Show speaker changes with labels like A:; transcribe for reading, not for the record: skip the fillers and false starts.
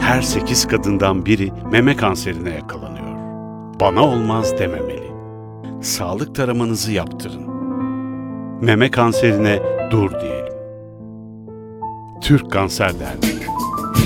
A: Her 8 kadından biri meme kanserine yakalanıyor. Bana olmaz dememeli. Sağlık taramanızı yaptırın. Meme kanserine dur diyelim. Türk Kanser Derneği.